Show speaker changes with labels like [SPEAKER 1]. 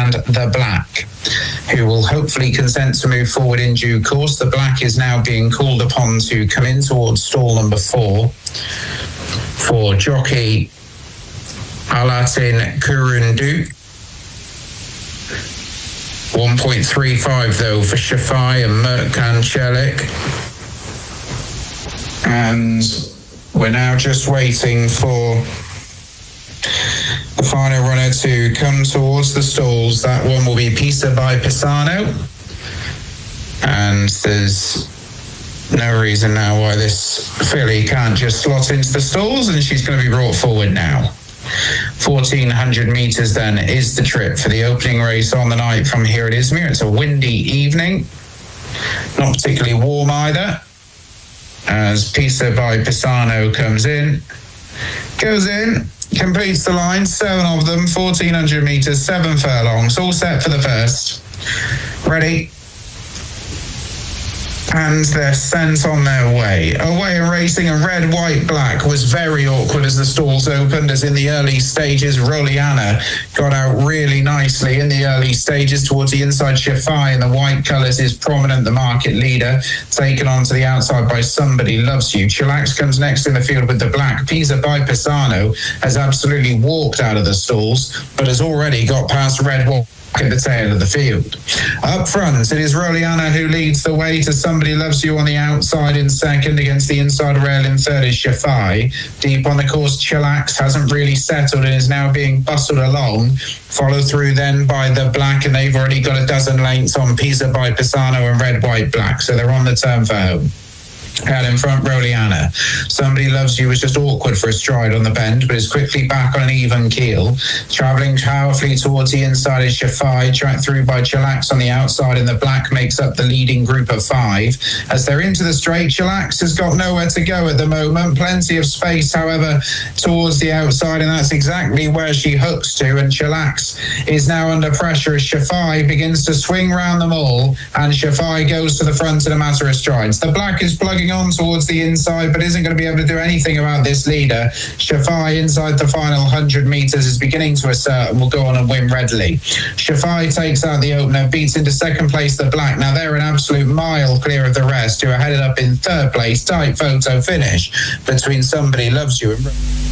[SPEAKER 1] and the Black, who will hopefully consent to move forward in due course. The Black is now being called upon to come in towards stall number 4 for jockey Alatin Kurundu. 1.35 though for Shafai and Merkan Celik. And we're now just waiting for the final runner to come towards the stalls. That one will be Pisa by Pisano. And there's no reason now why this filly can't just slot into the stalls, and she's going to be brought forward now. 1,400 metres then is the trip for the opening race on the night from here at Izmir. It's a windy evening, not particularly warm either, as Pisa by Pisano comes in, goes in, completes the line, 7 of them, 1,400 metres, 7 furlongs, all set for the first. Ready. And they're sent on their way. Away and racing, and Red, White, Black was very awkward as the stalls opened, as in the early stages, Roliana got out really nicely in the early stages towards the inside. Shafai in the white colours is prominent, the market leader, taken on to the outside by Somebody Loves You. Chillax comes next in the field with the Black. Pisa by Pisano has absolutely walked out of the stalls, but has already got past Red, White at the tail of the field. Up front, it is Roliana who leads the way to Somebody Loves You on the outside in second. Against the inside rail in third is Shafai. Deep on the course, Chillax hasn't really settled and is now being bustled along. Followed through then by the Black, and they've already got a dozen lengths on Pisa by Pisano and Red, White, Black, so they're on the turn for home. Out in front, Roliana. Somebody Loves You was just awkward for a stride on the bend, but is quickly back on an even keel. Travelling powerfully towards the inside is Shafai, tracked through by Chillax on the outside, and the Black makes up the leading group of 5. As they're into the straight, Chillax has got nowhere to go at the moment. Plenty of space, however, towards the outside, and that's exactly where she hooks to, and Chillax is now under pressure as Shafai begins to swing round them all, and Shafai goes to the front in a matter of strides. The Black is plugging on towards the inside, but isn't going to be able to do anything about this leader. Shafai inside the final 100 metres is beginning to assert and will go on and win readily. Shafai takes out the opener, beats into second place the Black. Now they're an absolute mile clear of the rest, who are headed up in third place. Tight photo finish between Somebody Loves You and